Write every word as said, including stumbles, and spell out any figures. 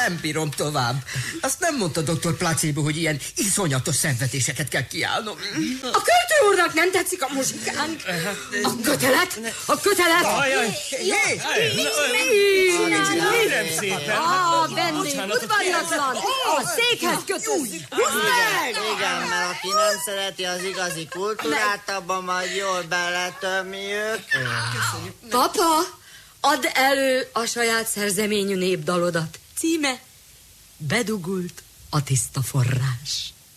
Nem bírom tovább. Azt nem mondta doktor Placebo, hogy ilyen iszonyatos szenvedéseket kell kiállnom. A költő úrnak nem tetszik a muzsikánk. A kötelet, a kötelet. Nem szépen. Ah, vendég, udvariatlan. A székhez kötünk. Húzd meg! Igen, mert aki nem szereti az igazi kultúrát, abban majd jól beletömjük. Papa, add elő a saját szerzeményű népdalodat. Címe: Bedugult a tiszta forrás.